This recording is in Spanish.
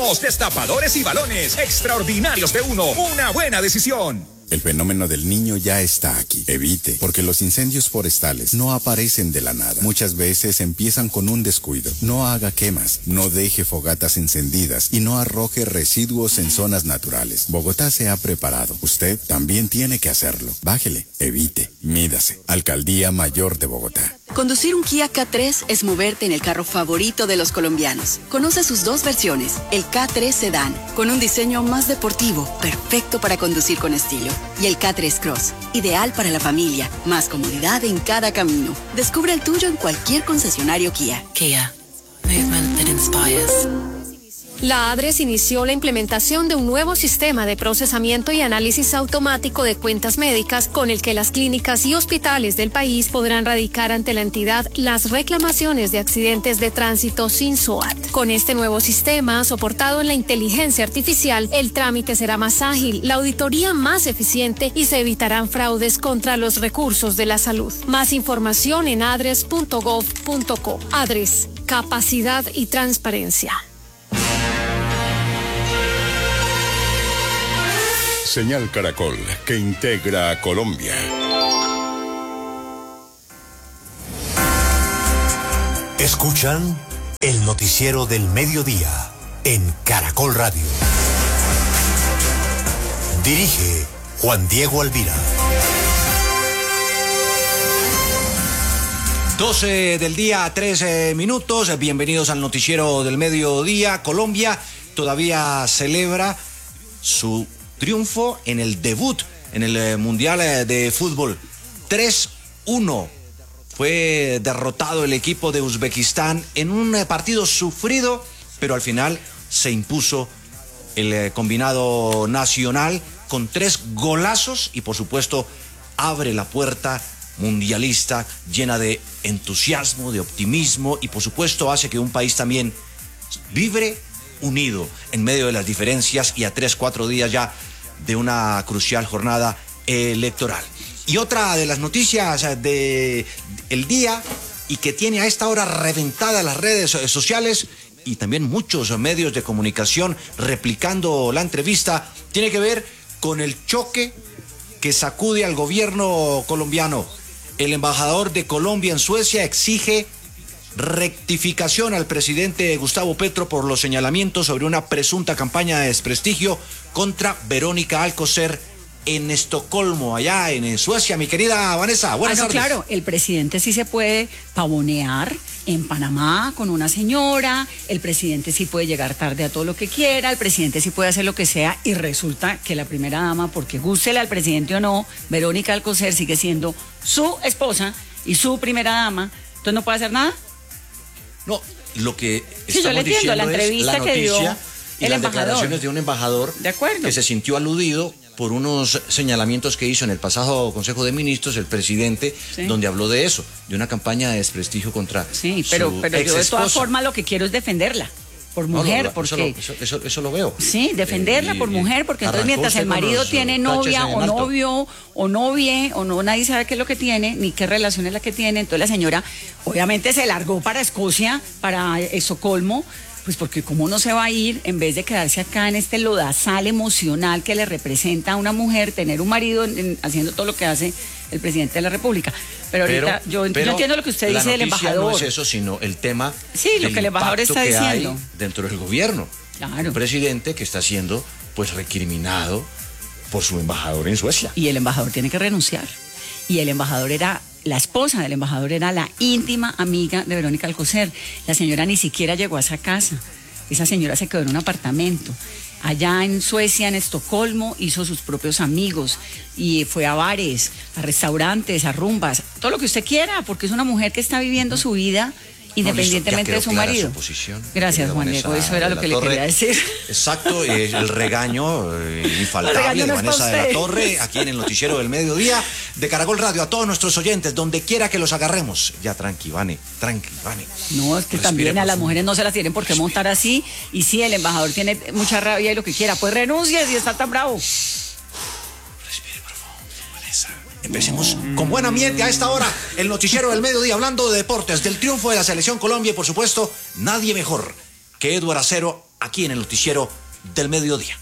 Somos Destapadores y Balones, extraordinarios de uno. Una buena decisión. El fenómeno del niño ya está aquí. Evite, porque los incendios forestales no aparecen de la nada. Muchas veces empiezan con un descuido. No haga quemas, no deje fogatas encendidas y no arroje residuos en zonas naturales. Bogotá se ha preparado. Usted también tiene que hacerlo. Bájele, evite, mídase. Alcaldía Mayor de Bogotá. Conducir un Kia K3 es moverte en el carro favorito de los colombianos. Conoce sus dos versiones, el K3 Sedan, con un diseño más deportivo, perfecto para conducir con estilo, y el K3 Cross, ideal para la familia, más comodidad en cada camino. Descubre el tuyo en cualquier concesionario Kia. Kia, movement that inspires. La ADRES inició la implementación de un nuevo sistema de procesamiento y análisis automático de cuentas médicas con el que las clínicas y hospitales del país podrán radicar ante la entidad las reclamaciones de accidentes de tránsito sin SOAT. Con este nuevo sistema, soportado en la inteligencia artificial, el trámite será más ágil, la auditoría más eficiente y se evitarán fraudes contra los recursos de la salud. Más información en adres.gov.co. ADRES, capacidad y transparencia. Señal Caracol, que integra a Colombia. Escuchan el noticiero del mediodía en Caracol Radio. Dirige Juan Diego Alvira. 12 del día, 13 minutos. Bienvenidos al noticiero del mediodía. Colombia todavía celebra su triunfo en el debut en el Mundial de Fútbol. 3-1 fue derrotado el equipo de Uzbekistán en un partido sufrido, pero al final se impuso el combinado nacional con 3 golazos y por supuesto abre la puerta mundialista llena de entusiasmo, de optimismo y por supuesto hace que un país también vibre unido en medio de las diferencias y a 3-4 días ya de una crucial jornada electoral. Y otra de las noticias de el día y que tiene a esta hora reventada las redes sociales y también muchos medios de comunicación replicando la entrevista, tiene que ver con el choque que sacude al gobierno colombiano. El embajador de Colombia en Suecia exige rectificación al presidente Gustavo Petro por los señalamientos sobre una presunta campaña de desprestigio contra Verónica Alcocer en Estocolmo, allá en Suecia. Mi querida Vanessa, buenas tardes. Claro, el presidente sí se puede pavonear en Panamá con una señora, el presidente sí puede llegar tarde a todo lo que quiera, el presidente sí puede hacer lo que sea y resulta que la primera dama, porque gústele al presidente o no, Verónica Alcocer sigue siendo su esposa y su primera dama, entonces no puede hacer nada. No, lo que sí, yo le entiendo, la entrevista que dio y las declaraciones de un embajador de acuerdo, que se sintió aludido por unos señalamientos que hizo en el pasado Consejo de Ministros el presidente, sí, donde habló de eso, de una campaña de desprestigio contra sí, pero yo de todas formas lo que quiero es defenderla. Por mujer, no, porque... Eso lo veo. Sí, defenderla por mujer, porque entonces mientras el marido tiene novia o novio o novie, o no, nadie sabe qué es lo que tiene, ni qué relación es la que tiene, entonces la señora obviamente se largó para Escocia, para Estocolmo, pues porque cómo no se va a ir en vez de quedarse acá en este lodazal emocional que le representa a una mujer, tener un marido haciendo todo lo que hace el presidente de la República. Pero ahorita yo entiendo lo que usted dice del embajador. No es eso, sino el tema sí, lo que el embajador está diciendo dentro del gobierno. Claro. Un presidente que está siendo pues recriminado por su embajador en Suecia. Y el embajador tiene que renunciar. Y el embajador la esposa del embajador era la íntima amiga de Verónica Alcocer. La señora ni siquiera llegó a esa casa. Esa señora se quedó en un apartamento. Allá en Suecia, en Estocolmo, hizo sus propios amigos y fue a bares, a restaurantes, a rumbas, todo lo que usted quiera, porque es una mujer que está viviendo su vida independientemente de su marido. Gracias, Juan Diego, eso era lo que le quería decir. Exacto, el regaño infaltable de Vanessa de la Torre, aquí en el noticiero del mediodía de Caracol Radio, a todos nuestros oyentes, donde quiera que los agarremos. Ya, tranqui, Vane. No, es que también a las mujeres no se las tienen por qué montar así, y sí, el embajador tiene mucha rabia y lo que quiera, pues renuncie si está tan bravo. Empecemos con buen ambiente a esta hora, el noticiero del mediodía, hablando de deportes, del triunfo de la Selección Colombia y por supuesto, nadie mejor que Edward aquí en el noticiero del mediodía.